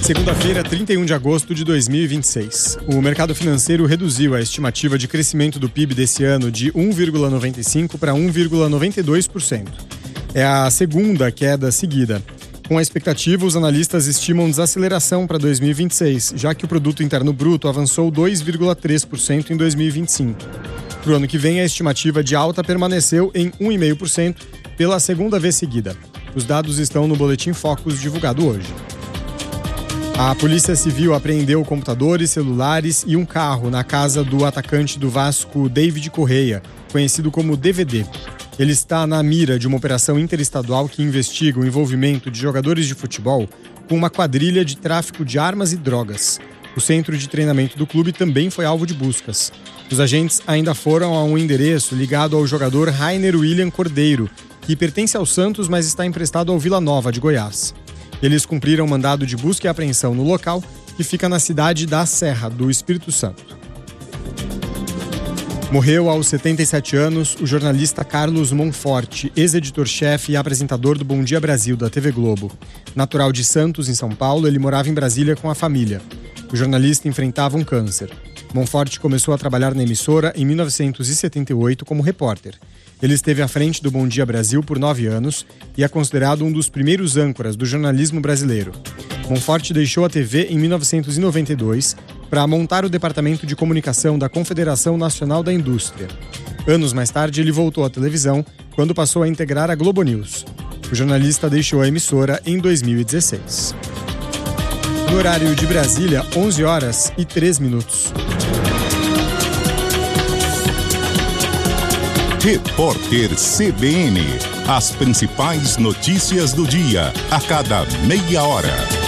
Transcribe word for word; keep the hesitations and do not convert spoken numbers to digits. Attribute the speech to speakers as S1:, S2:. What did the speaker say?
S1: Segunda-feira, trinta e um de agosto de dois mil e vinte e seis. O mercado financeiro reduziu a estimativa de crescimento do P I B desse ano de um vírgula noventa e cinco por cento para um vírgula noventa e dois por cento. É a segunda queda seguida. Com a expectativa, os analistas estimam desaceleração para dois mil e vinte e seis, já que o produto interno bruto avançou dois vírgula três por cento em dois mil e vinte e cinco. Para o ano que vem, a estimativa de alta permaneceu em um vírgula cinco por cento pela segunda vez seguida. Os dados estão no Boletim Focus divulgado hoje. A Polícia Civil apreendeu computadores, celulares e um carro na casa do atacante do Vasco, David Correia, conhecido como D V D. Ele está na mira de uma operação interestadual que investiga o envolvimento de jogadores de futebol com uma quadrilha de tráfico de armas e drogas. O centro de treinamento do clube também foi alvo de buscas. Os agentes ainda foram a um endereço ligado ao jogador Rainer William Cordeiro, que pertence ao Santos, mas está emprestado ao Vila Nova de Goiás. Eles cumpriram mandado de busca e apreensão no local, que fica na cidade da Serra, do Espírito Santo. Morreu aos setenta e sete anos o jornalista Carlos Monforte, ex-editor-chefe e apresentador do Bom Dia Brasil, da T V Globo. Natural de Santos, em São Paulo, ele morava em Brasília com a família. O jornalista enfrentava um câncer. Monforte começou a trabalhar na emissora em mil novecentos e setenta e oito como repórter. Ele esteve à frente do Bom Dia Brasil por nove anos e é considerado um dos primeiros âncoras do jornalismo brasileiro. Monforte deixou a T V em mil novecentos e noventa e dois para montar o Departamento de Comunicação da Confederação Nacional da Indústria. Anos mais tarde, ele voltou à televisão quando passou a integrar a Globo News. O jornalista deixou a emissora em dois mil e dezesseis. No horário de Brasília, onze horas e três minutos.
S2: Repórter C B N. As principais notícias do dia, a cada meia hora.